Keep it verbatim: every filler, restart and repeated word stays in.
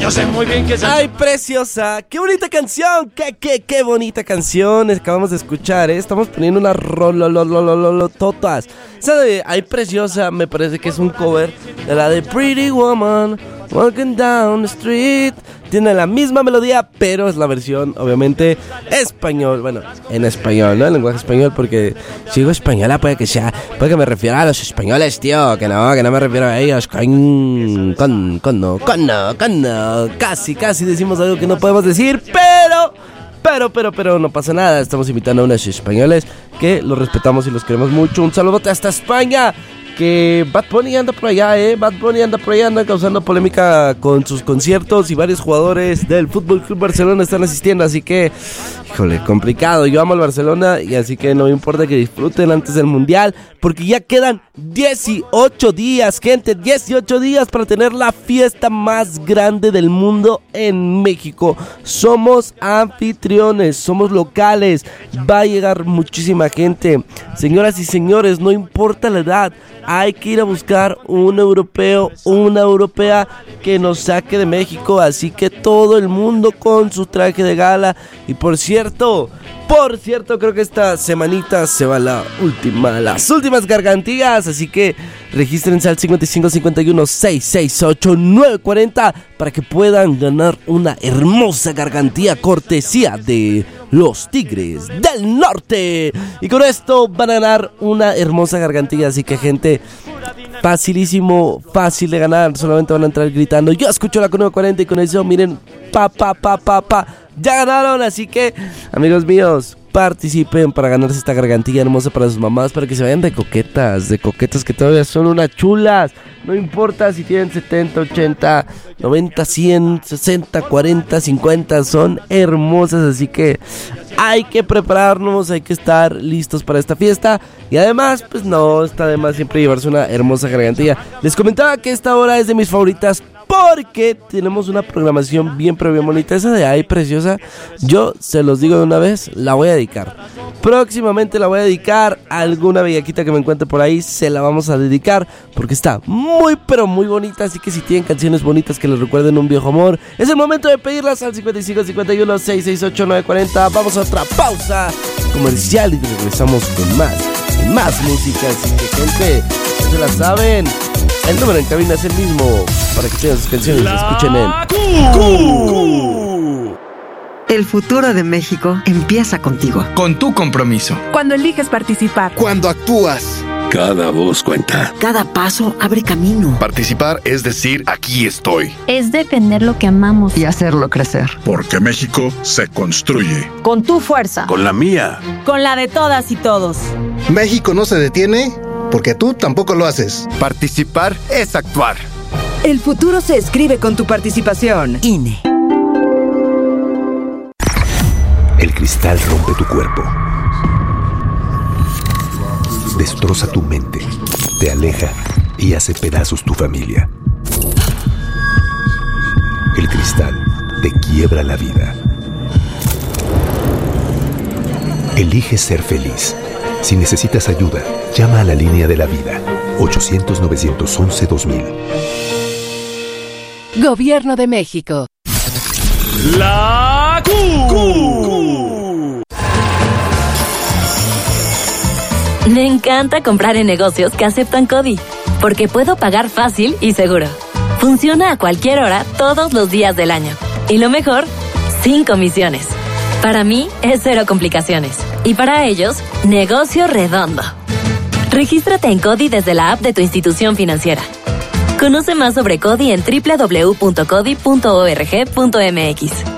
Yo sé muy bien que... ¡Ay, preciosa! ¡Qué bonita canción! ¡Qué, qué, qué bonita canción! Acabamos de escuchar, ¿eh? Estamos poniendo una rolololololototas. Esa de Ay, preciosa me parece que es un cover de la de Pretty Woman Walking Down the Street. Tiene la misma melodía, pero es la versión, obviamente, español. Bueno, en español, ¿no? En lenguaje español, porque si digo española puede que sea... Puede que me refiera a los españoles, tío. Que no, que no me refiero a ellos. Con, con, con no, con no, con no. Casi, casi decimos algo que no podemos decir, pero... Pero, pero, pero no pasa nada. Estamos invitando a unos españoles que los respetamos y los queremos mucho. Un saludote hasta España. Que Bad Bunny anda por allá, eh. Bad Bunny anda por allá, anda causando polémica con sus conciertos. Y varios jugadores del Fútbol Club Barcelona están asistiendo. Así que, híjole, complicado. Yo amo al Barcelona y así que no me importa que disfruten antes del Mundial. Porque ya quedan dieciocho días, gente. dieciocho días para tener la fiesta más grande del mundo en México. Somos anfitriones, somos locales. Va a llegar muchísima gente. Señoras y señores, no importa la edad. Hay que ir a buscar un europeo, una europea que nos saque de México. Así que todo el mundo con su traje de gala. Y por cierto, por cierto, creo que esta semanita se va la última, las últimas gargantillas. Así que regístrense al cincuenta y cinco cincuenta y uno sesenta y seis ochenta y nueve cuarenta para que puedan ganar una hermosa gargantilla cortesía de los Tigres del Norte. Y con esto van a ganar una hermosa gargantilla. Así que, gente, facilísimo, fácil de ganar. Solamente van a entrar gritando: yo escucho la nueve cuarenta, y con eso, miren, pa, pa, pa, pa, pa, ya ganaron. Así que, amigos míos, participen para ganarse esta gargantilla hermosa para sus mamás, para que se vayan de coquetas, de coquetas que todavía son unas chulas. No importa si tienen setenta, ochenta, noventa, cien, sesenta, cuarenta, cincuenta, son hermosas. Así que hay que prepararnos, hay que estar listos para esta fiesta. Y además, pues no está de más siempre llevarse una hermosa gargantilla. Les comentaba que esta hora es de mis favoritas porque tenemos una programación bien pero bien bonita. Esa de Ay, preciosa, yo se los digo de una vez, la voy a dedicar. Próximamente la voy a dedicar a alguna bellaquita que me encuentre por ahí. Se la vamos a dedicar porque está muy pero muy bonita. Así que si tienen canciones bonitas que les recuerden un viejo amor, es el momento de pedirlas al cincuenta y cinco cincuenta y uno sesenta y seis ochenta y nueve cuarenta. Vamos a otra pausa comercial y regresamos con más y más música. Así que, gente, ya se la saben, el número en cabina es el mismo para que tengan sus canciones y se escuchen en Q. El futuro de México empieza contigo. Con tu compromiso. Cuando eliges participar. Cuando actúas. Cada voz cuenta. Cada paso abre camino. Participar es decir, aquí estoy. Es defender lo que amamos. Y hacerlo crecer. Porque México se construye. Con tu fuerza. Con la mía. Con la de todas y todos. México no se detiene porque tú tampoco lo haces. Participar es actuar. El futuro se escribe con tu participación. I N E. El cristal rompe tu cuerpo. Destroza tu mente, te aleja y hace pedazos tu familia. El cristal te quiebra la vida. Elige ser feliz. Si necesitas ayuda, llama a la línea de la vida. ochocientos, novecientos once, dos mil. Gobierno de México. La Q. Q. Me encanta comprar en negocios que aceptan CODI, porque puedo pagar fácil y seguro. Funciona a cualquier hora, todos los días del año. Y lo mejor, sin comisiones. Para mí, es cero complicaciones. Y para ellos, negocio redondo. Regístrate en CODI desde la app de tu institución financiera. Conoce más sobre CODI en doble u doble u doble u punto codi punto org punto m x.